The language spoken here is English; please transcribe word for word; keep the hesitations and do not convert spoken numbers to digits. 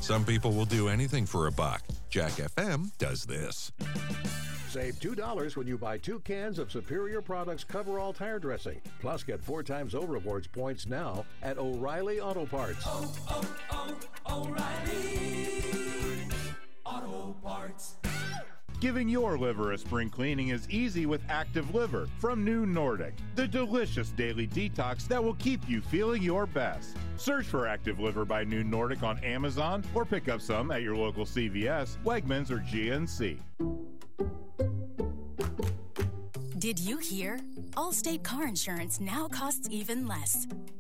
Some people will do anything for a buck. Jack F M does this. Save two dollars when you buy two cans of Superior Products Coverall tire dressing. Plus, get four times O Rewards points now at O'Reilly Auto Parts. Oh, oh, oh, O'Reilly Auto Parts. Giving your liver a spring cleaning is easy with Active Liver from New Nordic, the delicious daily detox that will keep you feeling your best. Search for Active Liver by New Nordic on Amazon or pick up some at your local C V S, Wegmans, or G N C. Did you hear? Allstate car insurance now costs even less.